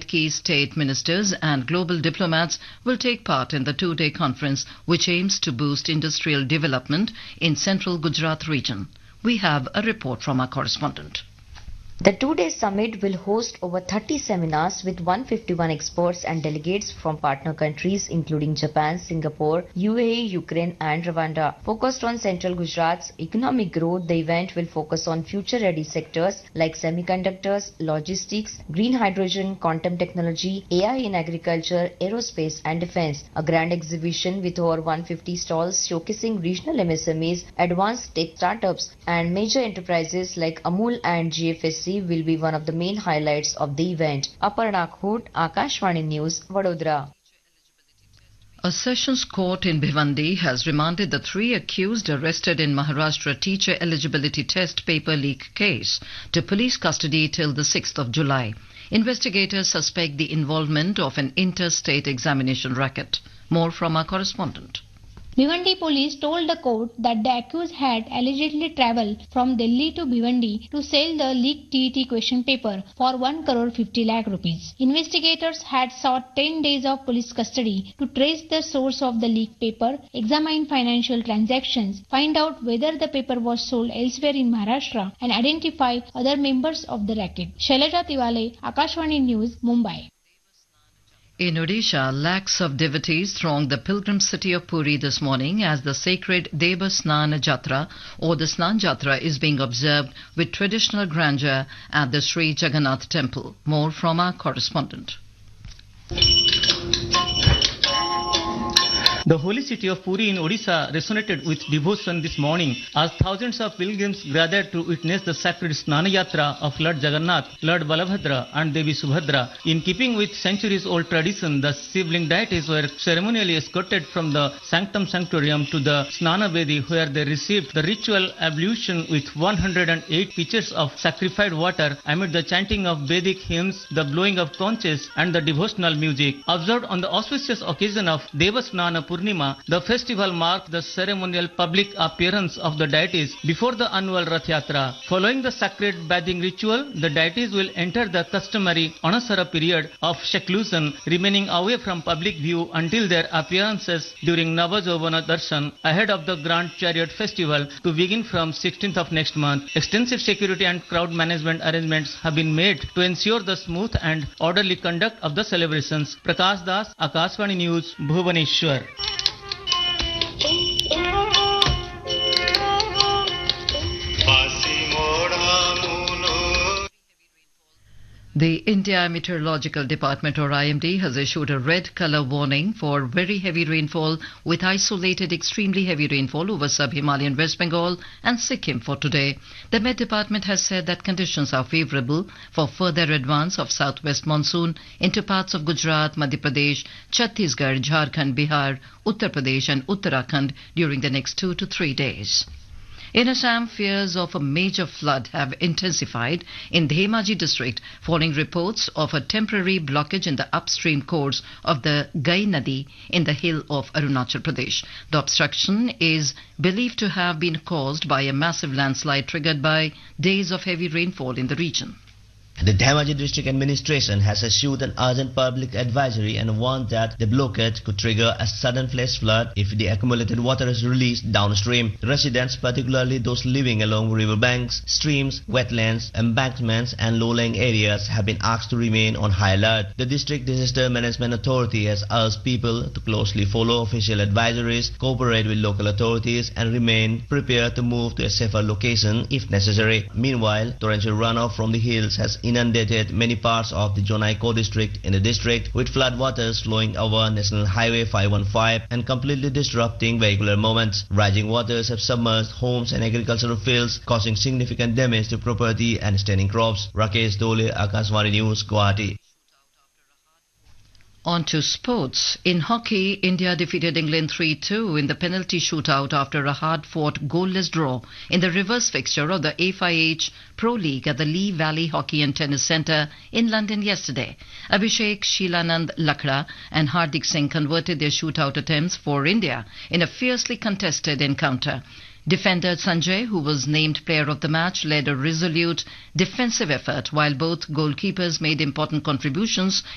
key state ministers and global diplomats will take part in the two-day conference which aims to boost industrial development in central Gujarat region. We have a report from our correspondent. The two-day summit will host over 30 seminars with 151 experts and delegates from partner countries including Japan, Singapore, UAE, Ukraine and Rwanda. Focused on central Gujarat's economic growth, the event will focus on future-ready sectors like semiconductors, logistics, green hydrogen, quantum technology, AI in agriculture, aerospace and defense. A grand exhibition with over 150 stalls showcasing regional MSMEs, advanced tech startups and major enterprises like Amul and GFSC will be one of the main highlights of the event. Aparna Khoot, Akashvani News, Vadodara. A sessions court in Bhiwandi has remanded the 3 accused arrested in Maharashtra teacher eligibility test paper leak case to police custody till the 6th of July. Investigators suspect the involvement of an interstate examination racket. More from our correspondent. Bhiwandi police told the court that the accused had allegedly travelled from Delhi to Bhiwandi to sell the leaked TET question paper for 1 crore 50 lakh rupees. Investigators had sought 10 days of police custody to trace the source of the leaked paper, examine financial transactions, find out whether the paper was sold elsewhere in Maharashtra and identify other members of the racket. Shailaja Tiwale, Akashvani News, Mumbai. In Odisha, lakhs of devotees thronged the pilgrim city of Puri this morning as the sacred Devasnana Jatra or the Snan Jatra is being observed with traditional grandeur at the Sri Jagannath temple. More from our correspondent. The holy city of Puri in Odisha resonated with devotion this morning as thousands of pilgrims gathered to witness the sacred Snana Yatra of Lord Jagannath, Lord Balabhadra and Devi Subhadra. In keeping with centuries-old tradition, the Shivling deities were ceremonially escorted from the Sanctum Sanctorium to the Snana Vedi where they received the ritual ablution with 108 pitchers of sacrificed water amid the chanting of Vedic hymns, the blowing of conches and the devotional music. Observed on the auspicious occasion of Devasnana Purnima, the festival marked the ceremonial public appearance of the deities before the annual Rath Yatra. Following the sacred bathing ritual, the deities will enter the customary Anasara period of seclusion, remaining away from public view until their appearances during Navajovana Darshan ahead of the Grand Chariot Festival to begin from 16th of next month. Extensive security and crowd management arrangements have been made to ensure the smooth and orderly conduct of the celebrations. Prakash Das, Akashvani News, Bhubaneswar. The India Meteorological Department or IMD has issued a red color warning for very heavy rainfall with isolated extremely heavy rainfall over sub-Himalayan West Bengal and Sikkim for today. The Met Department has said that conditions are favorable for further advance of southwest monsoon into parts of Gujarat, Madhya Pradesh, Chhattisgarh, Jharkhand, Bihar, Uttar Pradesh and Uttarakhand during the next 2 to 3 days. In Assam, fears of a major flood have intensified in Dhemaji district following reports of a temporary blockage in the upstream course of the Gai Nadi in the hill of Arunachal Pradesh. The obstruction is believed to have been caused by a massive landslide triggered by days of heavy rainfall in the region. The Dhemaji district administration has issued an urgent public advisory and warned that the blockage could trigger a sudden flash flood if the accumulated water is released downstream. Residents, particularly those living along riverbanks, streams, wetlands, embankments and low-lying areas have been asked to remain on high alert. The District Disaster Management Authority has urged people to closely follow official advisories, cooperate with local authorities and remain prepared to move to a safer location if necessary. Meanwhile, torrential runoff from the hills has inundated many parts of the Jonaiko district in the district, with floodwaters flowing over National Highway 515 and completely disrupting vehicular movements. Rising waters have submerged homes and agricultural fields, causing significant damage to property and standing crops. Rakesh Dole, Akashvani News, Guwahati. On to sports. In hockey, India defeated England 3-2 in the penalty shootout after a hard-fought goalless draw in the reverse fixture of the FIH Pro League at the Lee Valley Hockey and Tennis Centre in London yesterday. Abhishek Shilanand Lakra and Hardik Singh converted their shootout attempts for India in a fiercely contested encounter. Defender Sanjay, who was named player of the match, led a resolute defensive effort while both goalkeepers made important contributions